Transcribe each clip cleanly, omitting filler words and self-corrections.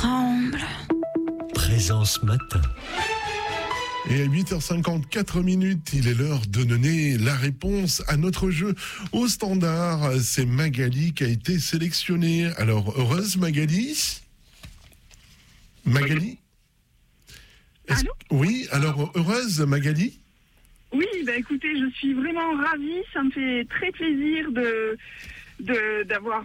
tremble. Présence matin. Et à 8h54, il est l'heure de donner la réponse à notre jeu au standard. C'est Magali qui a été sélectionnée. Alors, heureuse Magali? Magali? Allô? Oui, alors heureuse Magali? Oui, écoutez, je suis vraiment ravie. Ça me fait très plaisir d'avoir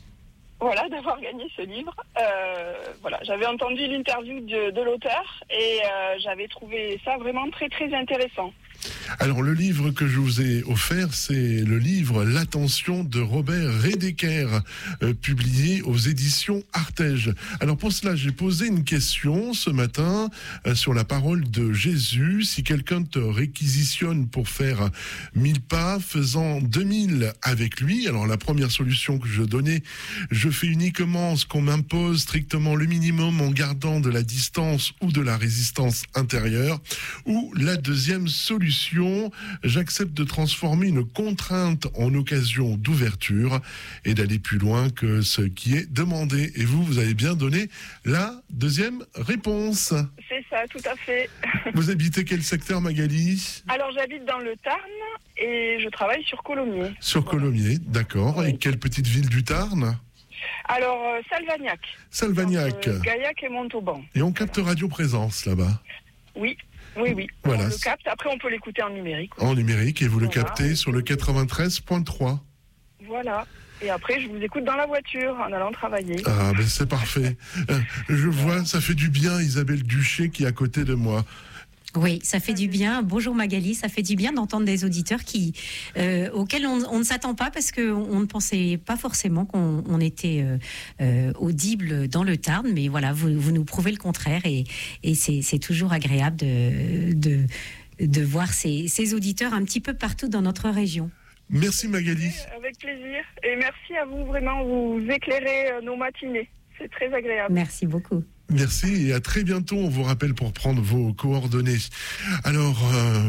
gagné ce livre. J'avais entendu l'interview de l'auteur et j'avais trouvé ça vraiment très très intéressant. Alors le livre que je vous ai offert, c'est le livre L'Attention de Robert Redeker, publié aux éditions Artege. Alors pour cela, j'ai posé une question ce matin sur la parole de Jésus. Si quelqu'un te réquisitionne pour faire 1000 pas, faisant 2000 avec lui, alors la première solution que je donnais, je fais uniquement ce qu'on m'impose, strictement le minimum en gardant de la distance ou de la résistance intérieure. Ou la deuxième solution, j'accepte de transformer une contrainte en occasion d'ouverture et d'aller plus loin que ce qui est demandé. Et vous avez bien donné la deuxième réponse. C'est ça, tout à fait. Vous habitez quel secteur, Magali? Alors j'habite dans le Tarn et je travaille sur Colomiers. Sur Colomiers, d'accord. Oui. Et quelle petite ville du Tarn? Alors Salvagnac. Salvagnac. Gaillac et Montauban. Et on capte Radio Présence là-bas? Oui. Voilà. On le capte. Après, on peut l'écouter en numérique. En numérique, et vous le captez sur le 93.3. Voilà. Et après, je vous écoute dans la voiture, en allant travailler. Ah, ben c'est parfait. Je vois, ça fait du bien, Isabelle Duché, qui est à côté de moi. Oui, ça fait du bien. Bonjour Magali, ça fait du bien d'entendre des auditeurs auxquels on ne s'attend pas parce qu'on ne pensait pas forcément qu'on était audible dans le Tarn. Mais voilà, vous nous prouvez le contraire et c'est toujours agréable de voir ces auditeurs un petit peu partout dans notre région. Merci Magali. Avec plaisir. Et merci à vous, vraiment, vous éclairez nos matinées. C'est très agréable. Merci beaucoup. Merci et à très bientôt. On vous rappelle pour prendre vos coordonnées. Alors,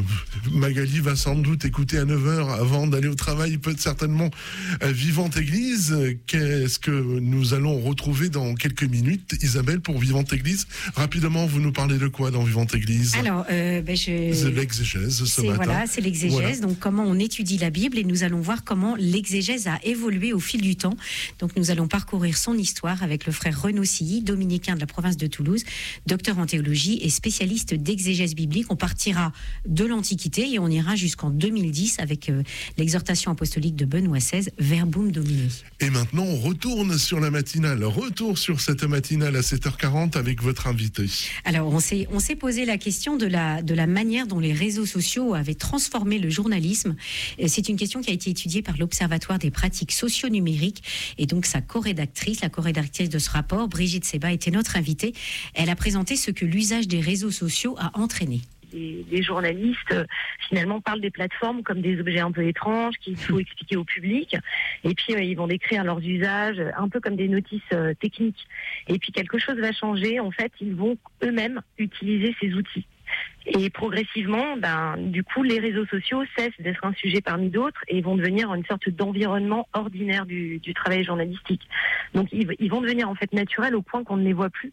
Magali va sans doute écouter à 9h avant d'aller au travail, peut-être certainement Vivante Église. Qu'est-ce que nous allons retrouver dans quelques minutes, Isabelle, pour Vivante Église? Rapidement, vous nous parlez de quoi dans Vivante Église? Alors, c'est l'exégèse ce matin. Voilà, c'est l'exégèse. Voilà. Donc, comment on étudie la Bible et nous allons voir comment l'exégèse a évolué au fil du temps. Donc, nous allons parcourir son histoire avec le frère Renaud Silly, dominicain de la province de Toulouse, docteur en théologie et spécialiste d'exégèse biblique. On partira de l'Antiquité et on ira jusqu'en 2010 avec l'exhortation apostolique de Benoît XVI, Verbum Domini. Et maintenant, on retourne sur la matinale. Retour sur cette matinale à 7h40 avec votre invité. Alors, on s'est posé la question de la manière dont les réseaux sociaux avaient transformé le journalisme. C'est une question qui a été étudiée par l'Observatoire des pratiques socio-numériques et donc la co-rédactrice de ce rapport, Brigitte Seba, était notre invitée. Elle a présenté ce que l'usage des réseaux sociaux a entraîné. Les journalistes finalement parlent des plateformes comme des objets un peu étranges qu'il faut expliquer au public et puis ils vont décrire leurs usages un peu comme des notices techniques et puis quelque chose va changer, en fait ils vont eux-mêmes utiliser ces outils et progressivement du coup les réseaux sociaux cessent d'être un sujet parmi d'autres et vont devenir une sorte d'environnement ordinaire du travail journalistique. Donc ils vont devenir en fait naturels au point qu'on ne les voit plus.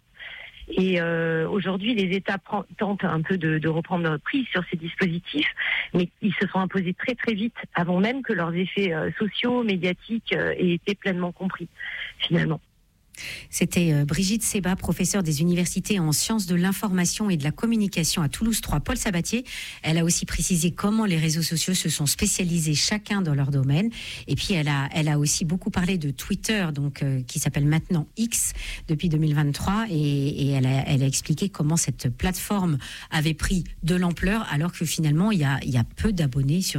Et aujourd'hui, les États tentent un peu de reprendre prise sur ces dispositifs, mais ils se sont imposés très très vite, avant même que leurs effets sociaux, médiatiques aient été pleinement compris, finalement. C'était Brigitte Seba, professeure des universités en sciences de l'information et de la communication à Toulouse 3, Paul Sabatier. Elle a aussi précisé comment les réseaux sociaux se sont spécialisés chacun dans leur domaine. Et puis elle a aussi beaucoup parlé de Twitter, donc qui s'appelle maintenant X depuis 2023, et elle a expliqué comment cette plateforme avait pris de l'ampleur, alors que finalement il y a peu d'abonnés sur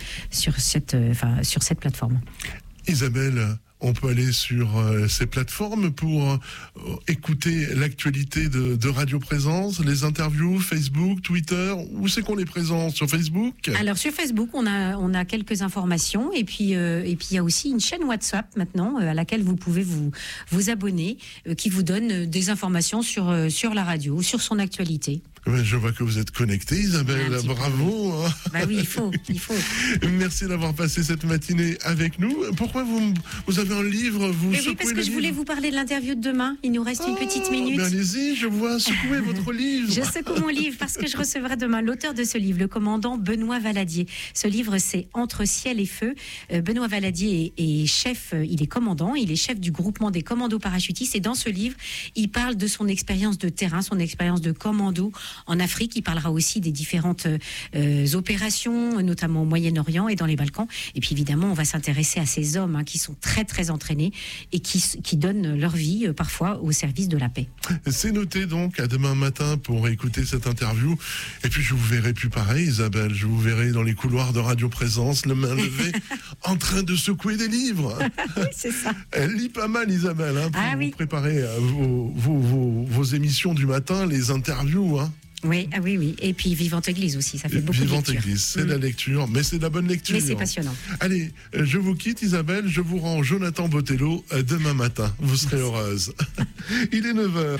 cette plateforme. Isabelle, on peut aller sur ces plateformes pour écouter l'actualité de Radio Présence, les interviews, Facebook, Twitter. Où c'est qu'on est présent? Sur Facebook? Alors sur Facebook, on a quelques informations et puis il y a aussi une chaîne WhatsApp maintenant à laquelle vous pouvez vous abonner, qui vous donne des informations sur la radio, sur son actualité. Je vois que vous êtes connectée, Isabelle. Bravo. Bah oui, il faut. Merci d'avoir passé cette matinée avec nous. Pourquoi vous avez un livre, oui, parce que je voulais vous parler de l'interview de demain. Il nous reste une petite minute. Allez-y, je vois secouer votre livre. Je secoue mon livre parce que je recevrai demain l'auteur de ce livre, le commandant Benoît Valadier. Ce livre, c'est Entre ciel et feu. Benoît Valadier est chef, il est commandant, il est chef du groupement des commandos parachutistes. Et dans ce livre, il parle de son expérience de terrain, son expérience de commando en Afrique. Il parlera aussi des différentes opérations, notamment au Moyen-Orient et dans les Balkans. Et puis évidemment, on va s'intéresser à ces hommes qui sont très très entraînés et qui donnent leur vie parfois au service de la paix. C'est noté donc, à demain matin pour écouter cette interview. Et puis je vous verrai plus pareil, Isabelle. Je vous verrai dans les couloirs de Radio Présence, le main levée, en train de secouer des livres. Oui, c'est ça. Elle lit pas mal, Isabelle, pour vous préparer vos émissions du matin, les interviews. Oui, oui. Et puis Vivante Église aussi, ça fait beaucoup de lecture. Vivante Église, c'est la lecture, mais c'est de la bonne lecture. Mais c'est passionnant. Allez, je vous quitte, Isabelle, je vous rends Jonathan Botello demain matin. Vous serez heureuse. Il est 9h.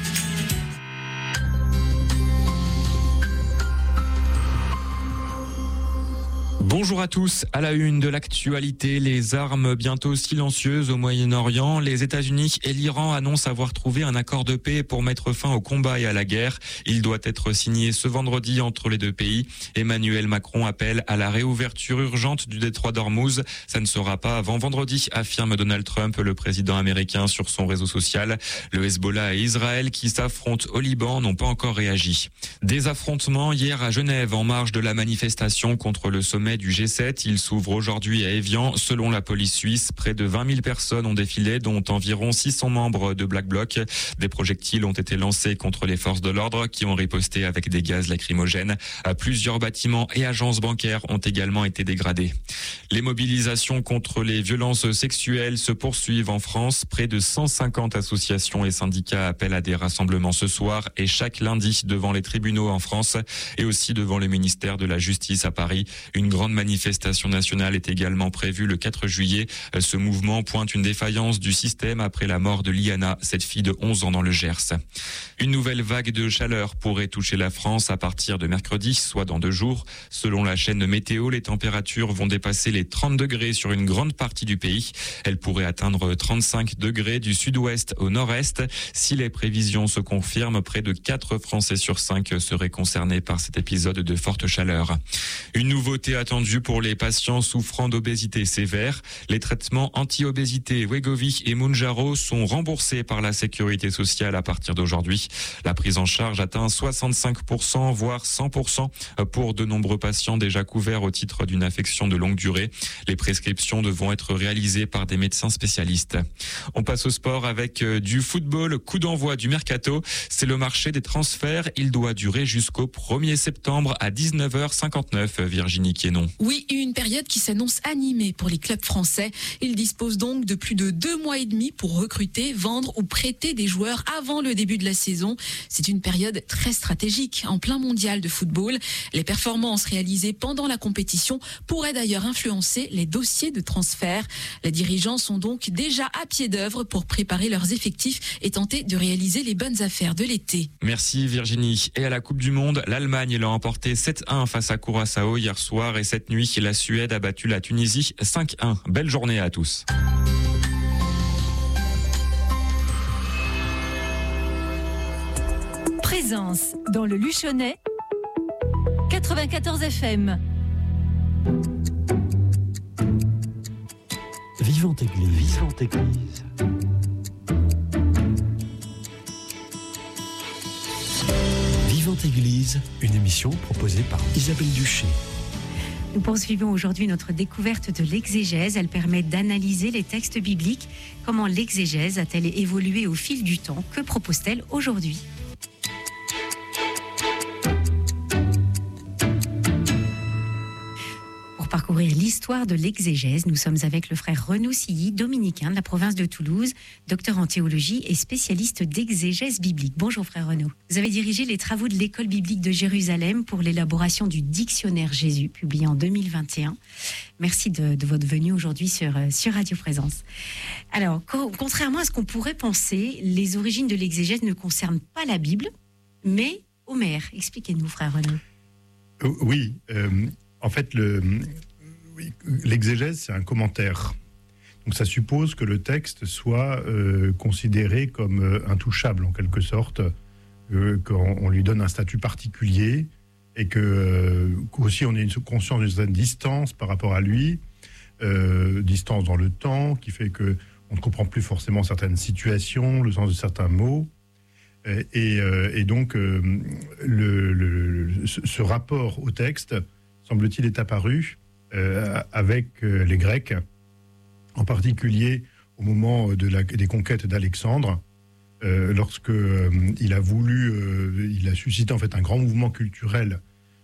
Bonjour à tous. À la une de l'actualité, les armes bientôt silencieuses au Moyen-Orient. Les États-Unis et l'Iran annoncent avoir trouvé un accord de paix pour mettre fin au combat et à la guerre. Il doit être signé ce vendredi entre les deux pays. Emmanuel Macron appelle à la réouverture urgente du détroit d'Ormuz. Ça ne sera pas avant vendredi, affirme Donald Trump, le président américain, sur son réseau social. Le Hezbollah et Israël, qui s'affrontent au Liban, n'ont pas encore réagi. Des affrontements hier à Genève en marge de la manifestation contre le sommet du G7. Il s'ouvre aujourd'hui à Évian. Selon la police suisse, près de 20 000 personnes ont défilé, dont environ 600 membres de Black Bloc. Des projectiles ont été lancés contre les forces de l'ordre qui ont riposté avec des gaz lacrymogènes. Plusieurs bâtiments et agences bancaires ont également été dégradés. Les mobilisations contre les violences sexuelles se poursuivent en France. Près de 150 associations et syndicats appellent à des rassemblements ce soir et chaque lundi devant les tribunaux en France et aussi devant le ministère de la Justice à Paris. Une grande manifestation nationale est également prévue le 4 juillet. Ce mouvement pointe une défaillance du système après la mort de Liana, cette fille de 11 ans dans le Gers. Une nouvelle vague de chaleur pourrait toucher la France à partir de mercredi, soit dans 2 jours. Selon la chaîne météo, les températures vont dépasser les 30 degrés sur une grande partie du pays. Elles pourraient atteindre 35 degrés du sud-ouest au nord-est. Si les prévisions se confirment, près de 4 Français sur 5 seraient concernés par cet épisode de forte chaleur. Une nouveauté attendue pour les patients souffrant d'obésité sévère. Les traitements anti-obésité Wegovy et Mounjaro sont remboursés par la sécurité sociale à partir d'aujourd'hui. La prise en charge atteint 65%, voire 100% pour de nombreux patients déjà couverts au titre d'une affection de longue durée. Les prescriptions devront être réalisées par des médecins spécialistes. On passe au sport avec du football. Coup d'envoi du Mercato. C'est le marché des transferts. Il doit durer jusqu'au 1er septembre à 19h59. Virginie Quénon. Oui, une période qui s'annonce animée pour les clubs français. Ils disposent donc de plus de 2 mois et demi pour recruter, vendre ou prêter des joueurs avant le début de la saison. C'est une période très stratégique en plein mondial de football. Les performances réalisées pendant la compétition pourraient d'ailleurs influencer les dossiers de transfert. Les dirigeants sont donc déjà à pied d'œuvre pour préparer leurs effectifs et tenter de réaliser les bonnes affaires de l'été. Merci Virginie. Et à la Coupe du Monde, l'Allemagne l'a emporté 7-1 face à Curaçao hier soir et cette nuit, la Suède a battu la Tunisie 5-1. Belle journée à tous. Présence dans le Luchonnais, 94 FM. Vivante Église. Vivante Église. Vivante Église, une émission proposée par Isabelle Duché. Nous poursuivons aujourd'hui notre découverte de l'exégèse. Elle permet d'analyser les textes bibliques. Comment l'exégèse a-t-elle évolué au fil du temps? Que propose-t-elle aujourd'hui? Pour parcourir l'histoire de l'exégèse, nous sommes avec le frère Renaud Silly, dominicain de la province de Toulouse, docteur en théologie et spécialiste d'exégèse biblique. Bonjour frère Renaud. Vous avez dirigé les travaux de l'école biblique de Jérusalem pour l'élaboration du dictionnaire Jésus, publié en 2021. Merci de votre venue aujourd'hui sur Radio Présence. Alors, contrairement à ce qu'on pourrait penser, les origines de l'exégèse ne concernent pas la Bible, mais Homère. Expliquez-nous, frère Renaud. Oui, en fait, l'exégèse, c'est un commentaire. Donc ça suppose que le texte soit considéré comme intouchable, en quelque sorte, qu'on lui donne un statut particulier, et qu'aussi on ait une conscience d'une certaine distance par rapport à lui, distance dans le temps, qui fait qu'on ne comprend plus forcément certaines situations, le sens de certains mots. Et donc, ce rapport au texte, semble-t-il, est apparu avec les Grecs, en particulier au moment des conquêtes d'Alexandre, lorsque il a suscité en fait un grand mouvement culturel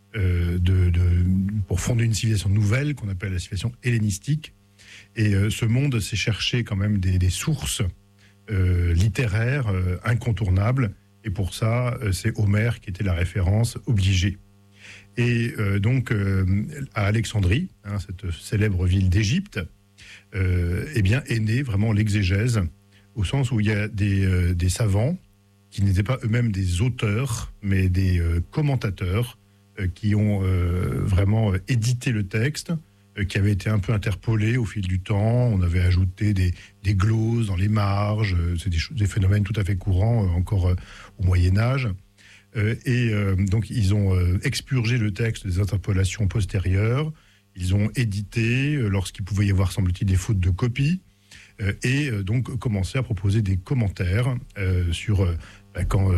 pour fonder une civilisation nouvelle qu'on appelle la civilisation hellénistique. Et ce monde s'est cherché quand même des sources littéraire incontournable, et pour ça c'est Homère qui était la référence obligée. Et donc à Alexandrie, cette célèbre ville d'Égypte, eh bien est née vraiment l'exégèse, au sens où il y a des savants qui n'étaient pas eux-mêmes des auteurs, mais des commentateurs qui ont vraiment édité le texte, qui avait été un peu interpolé au fil du temps. On avait ajouté des gloses dans les marges. C'est des phénomènes tout à fait courants encore au Moyen-Âge. Donc, ils ont expurgé le texte des interpolations postérieures. Ils ont édité lorsqu'il pouvait y avoir, semble-t-il, des fautes de copie. Et donc, commencé à proposer des commentaires sur... Quand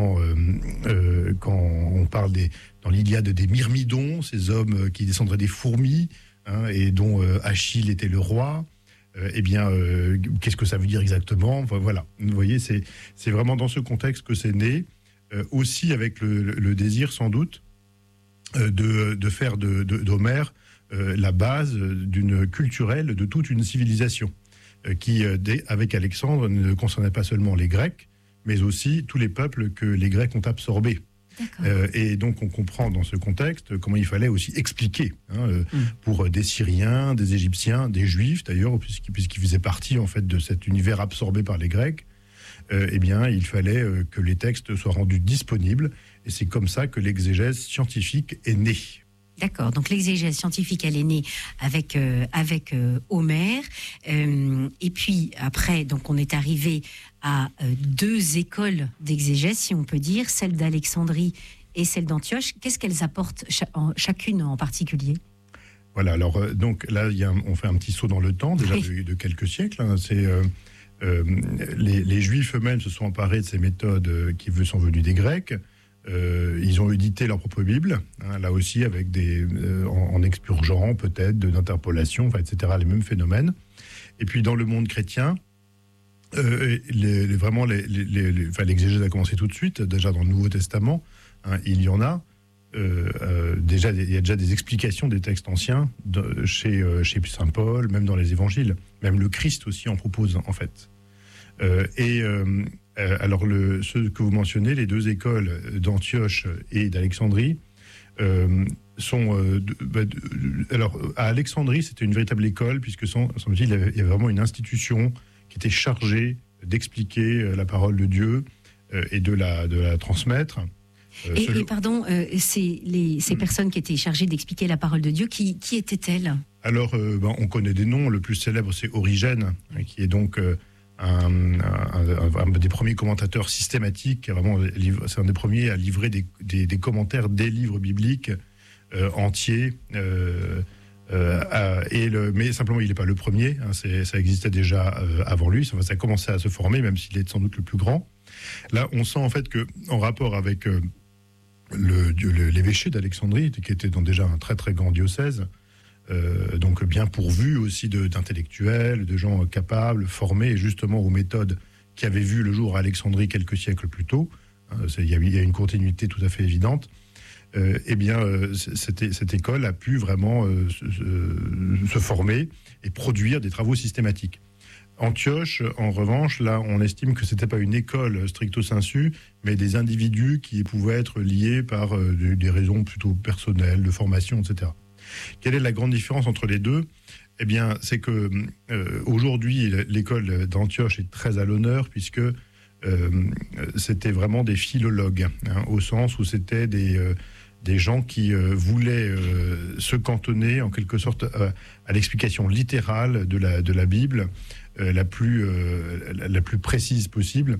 on parle dans l'Iliade des Myrmidons, ces hommes qui descendraient des fourmis, et dont Achille était le roi, qu'est-ce que ça veut dire exactement ? Enfin, voilà, vous voyez, c'est vraiment dans ce contexte que c'est né, aussi avec le désir sans doute de faire d'Homère la base d'une culturelle de toute une civilisation, qui, avec Alexandre, ne concernait pas seulement les Grecs, mais aussi tous les peuples que les Grecs ont absorbés. Et donc on comprend dans ce contexte comment il fallait aussi expliquer pour des Syriens, des Égyptiens, des Juifs d'ailleurs, puisqu'ils faisaient partie en fait de cet univers absorbé par les Grecs. Il fallait que les textes soient rendus disponibles, et c'est comme ça que l'exégèse scientifique est née. D'accord, donc l'exégèse scientifique, elle est née avec Homère, et puis après, donc on est arrivé à deux écoles d'exégèse, si on peut dire, celle d'Alexandrie et celle d'Antioche. Qu'est-ce qu'elles apportent chacune en particulier ? Voilà, alors donc là, on fait un petit saut dans le temps, déjà de quelques siècles. C'est les Juifs eux-mêmes se sont emparés de ces méthodes qui sont venues des Grecs. Ils ont édité leur propre Bible, là aussi avec en expurgeant peut-être d'interpolation, etc., les mêmes phénomènes. Et puis dans le monde chrétien, l'exégèse a commencé tout de suite, déjà dans le Nouveau Testament, il y en a. Il y a déjà des explications des textes anciens chez Saint Paul, même dans les évangiles. Même le Christ aussi en propose, en fait. Alors, ceux que vous mentionnez, les deux écoles d'Antioche et d'Alexandrie, alors, à Alexandrie, c'était une véritable école, puisque, semble-t-il, il y avait vraiment une institution qui était chargée d'expliquer la parole de Dieu et de la transmettre. Pardon, ces personnes qui étaient chargées d'expliquer la parole de Dieu, qui étaient-elles ? Alors, on connaît des noms. Le plus célèbre, c'est Origène, qui est donc... un des premiers commentateurs systématiques, c'est un des premiers à livrer des commentaires des livres bibliques entiers, mais simplement il n'est pas le premier, ça existait déjà avant lui, ça a commencé à se former, même s'il est sans doute le plus grand. Là on sent en fait qu'en rapport avec l'évêché d'Alexandrie, qui était donc déjà un très très grand diocèse, donc bien pourvu aussi d'intellectuels, de gens capables, formés justement aux méthodes qui avaient vu le jour à Alexandrie quelques siècles plus tôt. Il y a une continuité tout à fait évidente. Cette école a pu vraiment se former et produire des travaux systématiques. Antioche, en revanche, là, on estime que c'était pas une école stricto sensu, mais des individus qui pouvaient être liés par des raisons plutôt personnelles, de formation, etc. Quelle est la grande différence entre les deux ? Eh bien, c'est que aujourd'hui, l'école d'Antioche est très à l'honneur, puisque c'était vraiment des philologues, au sens où c'était des gens qui voulaient se cantonner en quelque sorte à l'explication littérale de la Bible, la plus précise possible.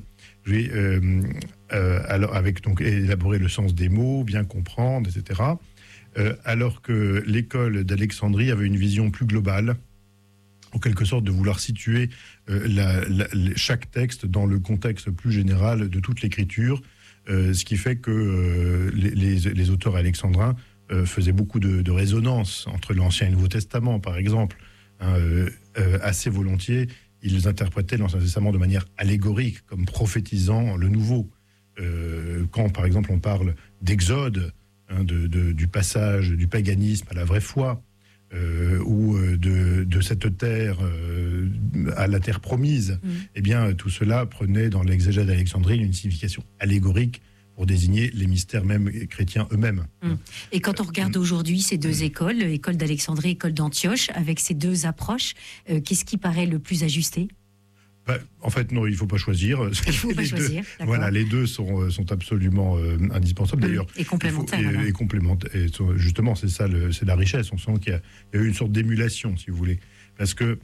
Alors avec donc élaborer le sens des mots, bien comprendre, etc. Alors que l'école d'Alexandrie avait une vision plus globale, en quelque sorte de vouloir situer chaque texte dans le contexte plus général de toute l'écriture, ce qui fait que les auteurs alexandrins faisaient beaucoup de résonance entre l'Ancien et le Nouveau Testament, par exemple. Assez volontiers, ils interprétaient l'Ancien Testament de manière allégorique, comme prophétisant le Nouveau. Quand, par exemple, on parle d'Exode, du passage du paganisme à la vraie foi, ou de cette terre à la terre promise, eh bien, tout cela prenait dans l'exégèse d'Alexandrie une signification allégorique pour désigner les mystères même chrétiens eux-mêmes. Et quand on regarde aujourd'hui ces deux écoles, l'école d'Alexandrie et l'école d'Antioche, avec ces deux approches, qu'est-ce qui paraît le plus ajusté ? En fait, non, il ne faut pas choisir. Il ne faut pas choisir, d'accord. Voilà, les deux sont absolument indispensables. D'ailleurs, et complémentaires. Et complémentaires. Et justement, c'est ça, c'est la richesse. On sent qu'il y a eu une sorte d'émulation, si vous voulez. Parce que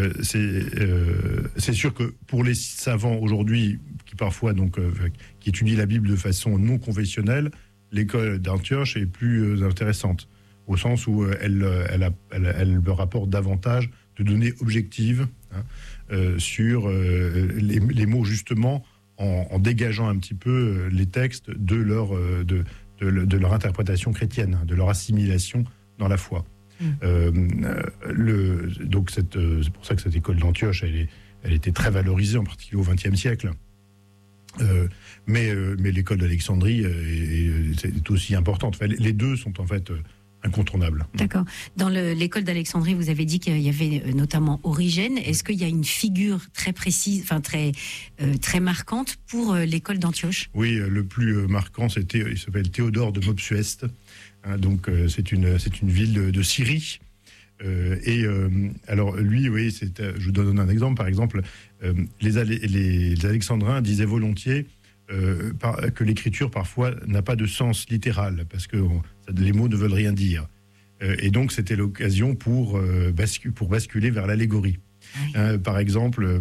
c'est sûr que pour les savants aujourd'hui, qui parfois qui étudient la Bible de façon non conventionnelle, l'école d'Antioche est plus intéressante, au sens où elle leur apporte davantage de données objectives sur les mots, justement, en dégageant un petit peu les textes de leur interprétation chrétienne, de leur assimilation dans la foi. Donc c'est pour ça que cette école d'Antioche, elle était très valorisée, en particulier au XXe siècle. Mais l'école d'Alexandrie est aussi importante. Enfin, les deux sont en fait incontournables. D'accord. Dans l'école d'Alexandrie, vous avez dit qu'il y avait notamment Origène. Est-ce qu'il y a une figure très précise, enfin très marquante pour l'école d'Antioche ? Oui, le plus marquant, il s'appelle Théodore de Mopsueste. Donc c'est une ville de Syrie. Alors lui, oui, je vous donne un exemple. Par exemple, les Alexandrins disaient volontiers que l'écriture parfois n'a pas de sens littéral, parce que les mots ne veulent rien dire. Et donc c'était l'occasion pour basculer vers l'allégorie. Par exemple,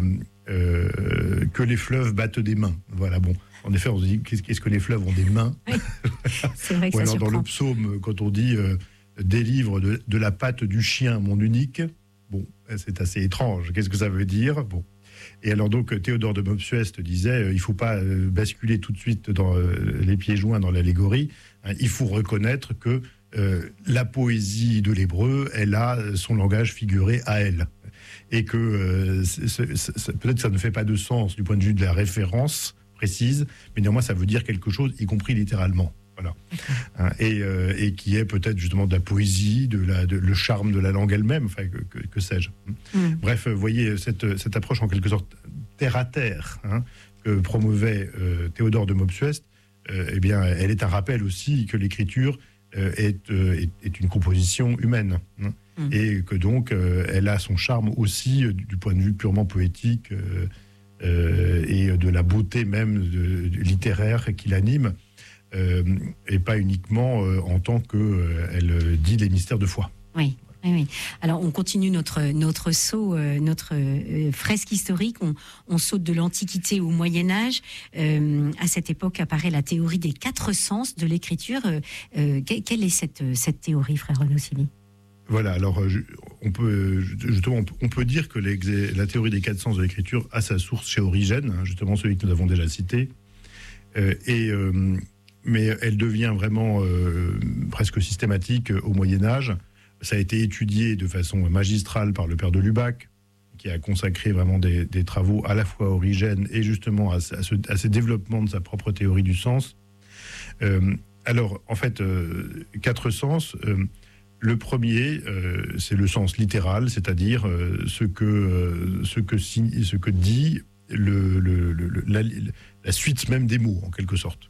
que les fleuves battent des mains. Voilà, bon. En effet, on se dit, qu'est-ce que les fleuves ont des mains ? Oui, c'est vrai que ou ça alors surprend. dans le psaume, quand on dit délivre de la patte du chien mon unique, bon, c'est assez étrange. Qu'est-ce que ça veut dire ? Bon. Et alors donc Théodore de Mopsueste disait il ne faut pas basculer tout de suite dans les pieds joints dans l'allégorie. Il faut reconnaître que la poésie de l'hébreu, elle a son langage figuré à elle. Et que peut-être ça ne fait pas de sens du point de vue de la référence précise, mais néanmoins ça veut dire quelque chose, y compris littéralement. Voilà. Et qui est peut-être justement de la poésie, le charme de la langue elle-même, enfin, que sais-je. Bref, vous voyez, cette approche en quelque sorte terre à terre que promouvait Théodore de Mopsueste, eh bien, elle est un rappel aussi que l'écriture est une composition humaine. Et que donc elle a son charme aussi du point de vue purement poétique et de la beauté même littéraire qui l'anime. Et pas uniquement en tant qu'elle dit les mystères de foi. Oui. Oui. Alors, on continue notre saut, notre fresque historique. On saute de l'Antiquité au Moyen-Âge. À cette époque apparaît la théorie des 4 sens de l'écriture. Quelle est cette théorie, frère Renaud Silly ? Voilà, alors on peut dire que la théorie des 4 sens de l'écriture a sa source chez Origène, justement celui que nous avons déjà cité. Mais elle devient vraiment presque systématique au Moyen-Âge. Ça a été étudié de façon magistrale par le père de Lubac, qui a consacré vraiment des travaux à la fois à Origène et justement à ce développement de sa propre théorie du sens. Alors, en fait, 4 sens. Le premier, c'est le sens littéral, c'est-à-dire ce que dit la suite même des mots, en quelque sorte.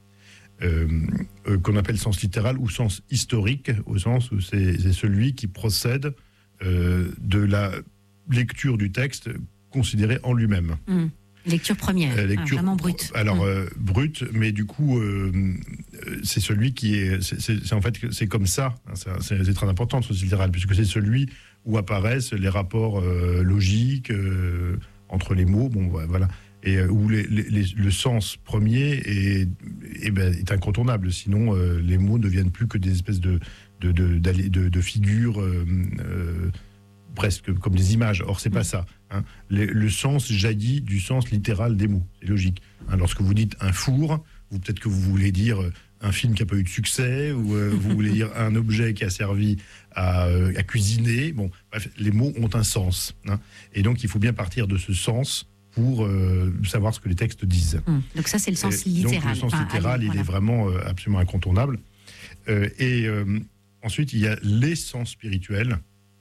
Qu'on appelle sens littéral ou sens historique, au sens où c'est celui qui procède de la lecture du texte considéré en lui-même. Lecture première, vraiment brute. Alors, brute, mais du coup, c'est celui qui est... C'est en fait, c'est comme ça, hein, c'est très important, le sens littéral, puisque c'est celui où apparaissent les rapports logiques entre les mots, bon, voilà, et où le sens premier est incontournable, sinon les mots ne deviennent plus que des espèces de figures presque comme des images. Or, c'est pas ça. Hein. Le sens jaillit du sens littéral des mots. C'est logique. Hein, lorsque vous dites un four, peut-être que vous voulez dire un film qui n'a pas eu de succès, ou vous voulez dire un objet qui a servi à cuisiner. Bon, bref, les mots ont un sens. Hein. Et donc, il faut bien partir de ce sens pour savoir ce que les textes disent. Donc ça, c'est le sens littéral. Donc, le sens littéral, il est vraiment absolument incontournable. Ensuite, il y a les sens spirituels,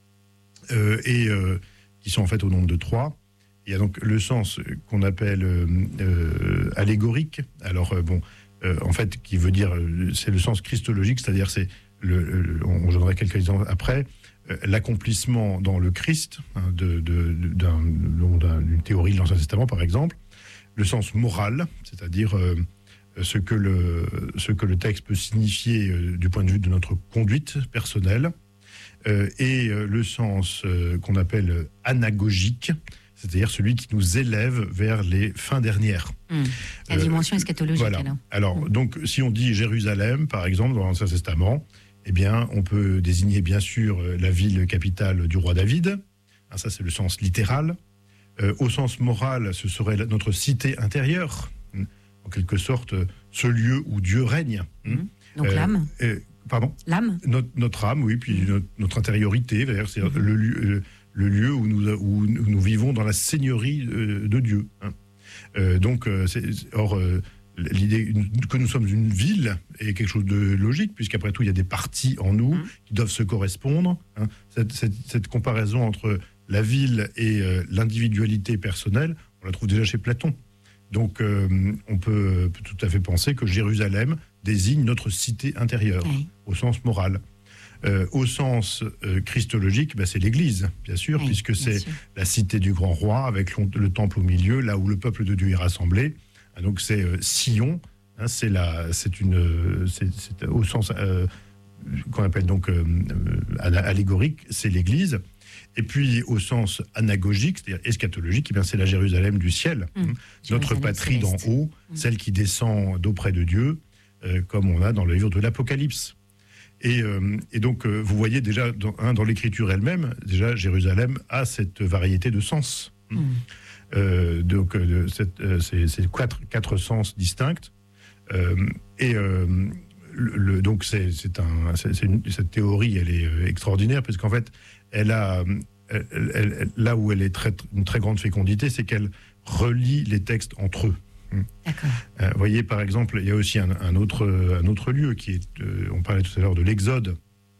qui sont en fait au nombre de 3. Il y a donc le sens qu'on appelle allégorique. Alors, en fait, qui veut dire, c'est le sens christologique, c'est-à-dire, on donnerait quelques exemples après, l'accomplissement dans le Christ, hein, d'une théorie de l'Ancien Testament, par exemple. Le sens moral, c'est-à-dire ce que le texte peut signifier du point de vue de notre conduite personnelle. Et le sens qu'on appelle anagogique, c'est-à-dire celui qui nous élève vers les fins dernières. La dimension eschatologique. Voilà. Alors, donc, si on dit Jérusalem, par exemple, dans l'Ancien Testament, eh bien, on peut désigner, bien sûr, la ville capitale du roi David. Ah, ça, c'est le sens littéral. Au sens moral, ce serait notre cité intérieure, en quelque sorte, ce lieu où Dieu règne. Donc l'âme. Pardon ? L'âme. Notre âme, oui, puis notre intériorité, c'est le lieu où nous vivons dans la seigneurie de Dieu. Hein. L'idée que nous sommes une ville est quelque chose de logique, puisqu'après tout, il y a des parties en nous qui doivent se correspondre. Hein. Cette comparaison entre la ville et l'individualité personnelle, on la trouve déjà chez Platon. Donc, on peut tout à fait penser que Jérusalem désigne notre cité intérieure, au sens moral. Au sens christologique, c'est l'Église, bien sûr, puisque c'est la cité du grand roi, avec le temple au milieu, là où le peuple de Dieu est rassemblé. Donc, c'est Sion, hein, c'est au sens qu'on appelle donc allégorique, c'est l'Église. Et puis, au sens anagogique, c'est-à-dire eschatologique, c'est la Jérusalem du ciel, notre patrie d'en haut, celle qui descend d'auprès de Dieu, comme on a dans le livre de l'Apocalypse. Et donc, vous voyez déjà, dans l'écriture elle-même, déjà, Jérusalem a cette variété de sens. Donc, c'est quatre sens distincts. Donc, cette théorie, elle est extraordinaire, parce qu'en fait, là où elle est une très grande fécondité, c'est qu'elle relie les textes entre eux. D'accord. Vous voyez, par exemple, il y a aussi un autre lieu qui est, on parlait tout à l'heure de l'Exode.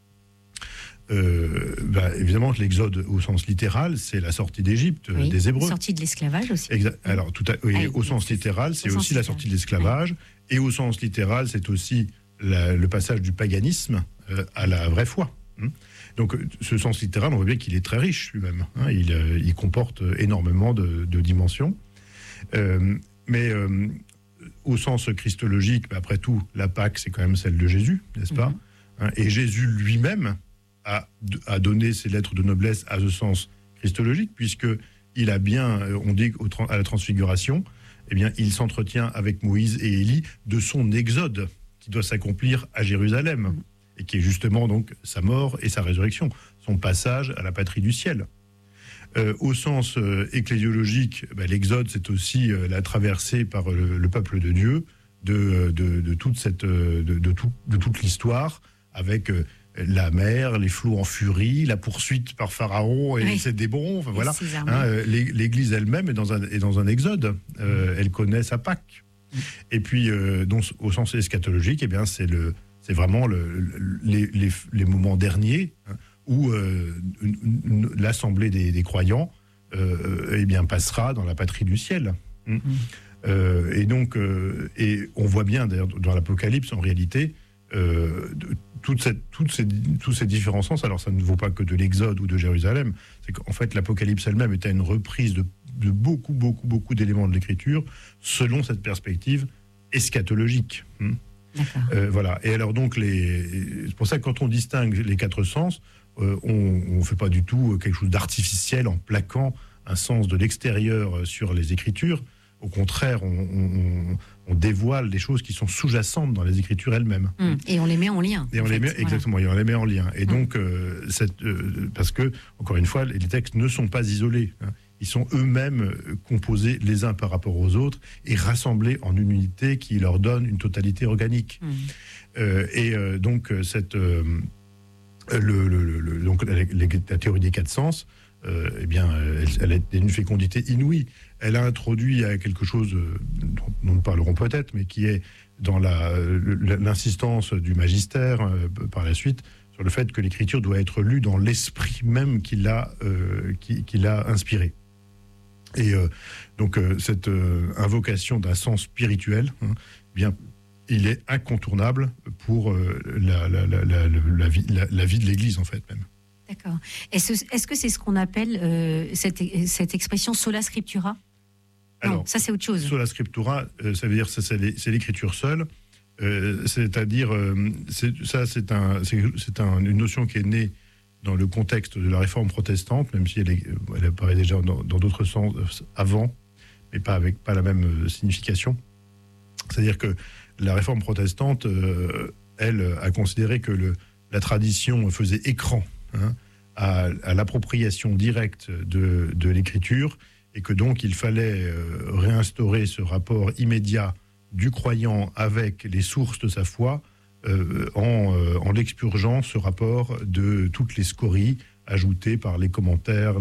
Évidemment, l'Exode au sens littéral, c'est la sortie d'Égypte des Hébreux. La sortie de l'esclavage aussi. Alors, au sens littéral, c'est aussi la sortie de l'esclavage. Et au sens littéral, c'est aussi le passage du paganisme à la vraie foi. Donc, ce sens littéral, on voit bien qu'il est très riche lui-même. Hein, il comporte énormément de dimensions. Mais au sens christologique, après tout, la Pâque, c'est quand même celle de Jésus, n'est-ce pas ? Et Jésus lui-même a donné ses lettres de noblesse à ce sens christologique, puisqu'il a bien, on dit à la transfiguration, eh bien, il s'entretient avec Moïse et Élie de son exode, qui doit s'accomplir à Jérusalem, et qui est justement donc sa mort et sa résurrection, son passage à la patrie du ciel. Au sens ecclésiologique, l'exode, c'est aussi la traversée par le peuple de Dieu de toute l'histoire, avec la mer, les flots en furie, la poursuite par Pharaon et ses démons. Enfin, voilà. L'Église elle-même est dans un exode. Elle connaît sa Pâque. Et puis, donc, au sens eschatologique, c'est vraiment les moments derniers, hein, où l'assemblée des croyants passera dans la patrie du ciel. Et donc, et on voit bien d'ailleurs dans l'Apocalypse, en réalité, tous ces différents sens. Alors, ça ne vaut pas que de l'Exode ou de Jérusalem. C'est qu'en fait, l'Apocalypse elle-même était une reprise beaucoup d'éléments de l'écriture selon cette perspective eschatologique. Voilà. Et alors donc, c'est pour ça que quand on distingue les 4 sens, on ne fait pas du tout quelque chose d'artificiel en plaquant un sens de l'extérieur sur les écritures. Au contraire, on dévoile des choses qui sont sous-jacentes dans les écritures elles-mêmes. Et on les met en lien. Exactement, et on les met en lien. Et donc, parce que, encore une fois, les textes ne sont pas isolés. Ils sont eux-mêmes composés les uns par rapport aux autres et rassemblés en une unité qui leur donne une totalité organique. Donc, la théorie des 4 sens, elle a une fécondité inouïe. Elle a introduit quelque chose dont nous parlerons peut-être, mais qui est dans l'insistance du magistère par la suite, sur le fait que l'écriture doit être lue dans l'esprit même qui l'a inspiré. Et donc cette invocation d'un sens spirituel, il est incontournable pour la vie de l'Église, en fait, même. D'accord. Est-ce que c'est ce qu'on appelle cette expression sola scriptura? Alors, non, ça c'est autre chose. Sola scriptura, ça veut dire que c'est l'écriture seule. C'est-à-dire, c'est une notion qui est née dans le contexte de la réforme protestante, même si elle apparaît déjà dans d'autres sens avant, mais pas la même signification. C'est-à-dire que la réforme protestante, elle, a considéré que la tradition faisait écran à l'appropriation directe de l'écriture, et que donc il fallait réinstaurer ce rapport immédiat du croyant avec les sources de sa foi, en expurgeant ce rapport de toutes les scories ajoutées par les commentaires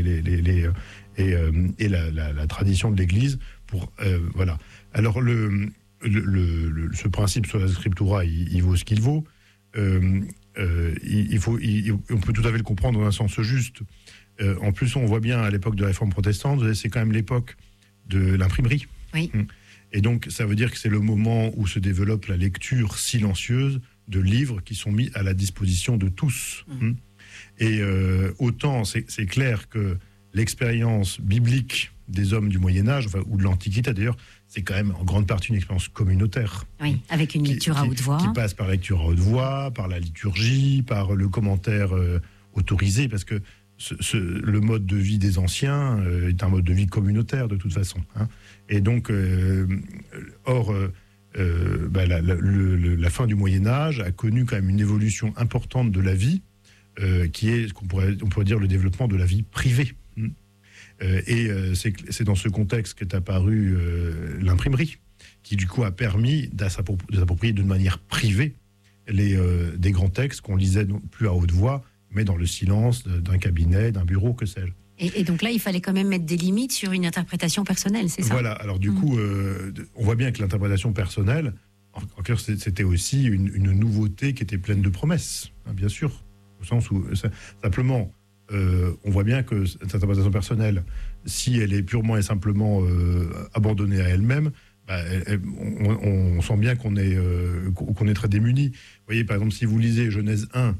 et la tradition de l'Église. Voilà. Alors ce principe sur la scriptura, il vaut ce qu'il vaut. On peut tout à fait le comprendre dans un sens juste. En plus, on voit bien à l'époque de la réforme protestante, c'est quand même l'époque de l'imprimerie. Oui. Et donc, ça veut dire que c'est le moment où se développe la lecture silencieuse de livres qui sont mis à la disposition de tous. Et autant, c'est clair que l'expérience biblique des hommes du Moyen-Âge, ou de l'Antiquité d'ailleurs, c'est quand même en grande partie une expérience communautaire. Oui, avec une lecture à haute voix. Qui passe par la lecture à haute voix, par la liturgie, par le commentaire autorisé, parce que le mode de vie des anciens est un mode de vie communautaire de toute façon. Et donc, la fin du Moyen-Âge a connu quand même une évolution importante de la vie, qui est on pourrait dire le développement de la vie privée. C'est dans ce contexte qu'est apparue l'imprimerie, qui du coup a permis de s'approprier d'une manière privée des grands textes qu'on lisait non plus à haute voix, mais dans le silence d'un cabinet, d'un bureau, que sais-je. Et donc là, il fallait quand même mettre des limites sur une interprétation personnelle, c'est ça? Voilà, alors du coup, on voit bien que l'interprétation personnelle, en clair, c'était aussi une nouveauté qui était pleine de promesses, bien sûr, au sens où, simplement, on voit bien que cette interprétation personnelle, si elle est purement et simplement abandonnée à elle-même, on sent bien qu'on est très démuni. Vous voyez, par exemple, si vous lisez Genèse 1,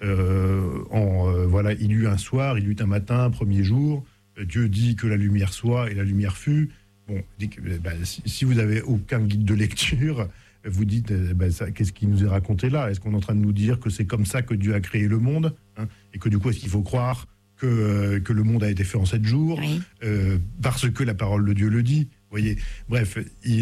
il y eut un soir, il y eut un matin, premier jour, Dieu dit que la lumière soit et la lumière fut. Bon, si vous n'avez aucun guide de lecture, vous dites, qu'est-ce qui nous est raconté là? Est-ce qu'on est en train de nous dire que c'est comme ça que Dieu a créé le monde, et que du coup, est-ce qu'il faut croire que le monde a été fait en 7 jours, oui. Parce que la parole de Dieu le dit? Vous voyez, bref,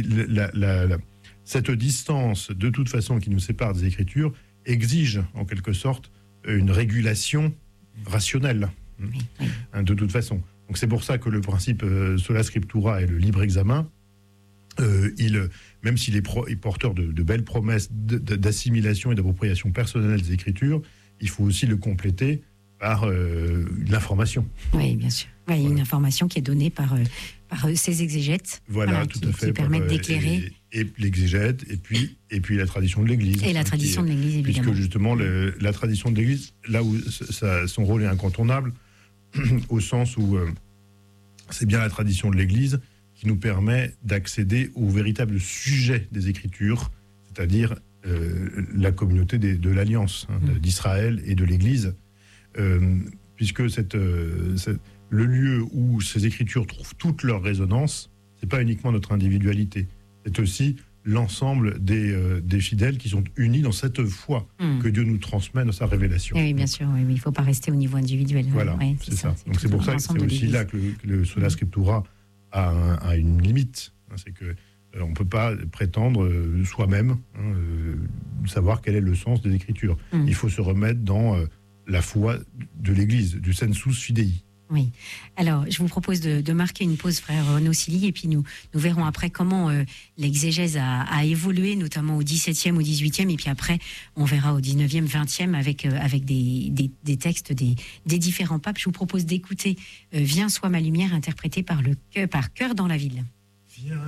cette distance, de toute façon, qui nous sépare des Écritures, exige, en quelque sorte, une régulation rationnelle, de toute façon. Donc c'est pour ça que le principe sola scriptura et le libre examen, même s'il est porteur de belles promesses d'assimilation et d'appropriation personnelle des Écritures, il faut aussi le compléter par l'information. Oui, bien sûr. Oui, voilà. Une information qui est donnée par ces exégètes. Voilà, tout à fait. Qui permettent d'éclairer. Et l'exégète, et puis la tradition de l'Église. Et la tradition de l'Église, évidemment. Puisque justement, la tradition de l'Église, là où son rôle est incontournable, au sens où c'est bien la tradition de l'Église qui nous permet d'accéder au véritable sujet des Écritures, c'est-à-dire la communauté de l'Alliance, d'Israël et de l'Église, puisque le lieu où ces écritures trouvent toute leur résonance, c'est pas uniquement notre individualité, c'est aussi l'ensemble des fidèles qui sont unis dans cette foi que Dieu nous transmet dans sa révélation. Oui, bien sûr, oui, il ne faut pas rester au niveau individuel. Voilà, ouais, c'est ça. Donc c'est pour ça que c'est aussi l'Église. là que le Sola Scriptura a une limite. C'est que on ne peut pas prétendre soi-même savoir quel est le sens des Écritures. Il faut se remettre dans la foi de l'Église, du sensus fidei. Oui. Alors, je vous propose de marquer une pause, frère Renaud Silly, et puis nous verrons après comment l'exégèse a évolué, notamment au XVIIe, au XVIIIe, et puis après, on verra au XIXe, XXe, avec des textes des différents papes. Je vous propose d'écouter Viens, sois ma lumière, interprété par Cœur dans la ville.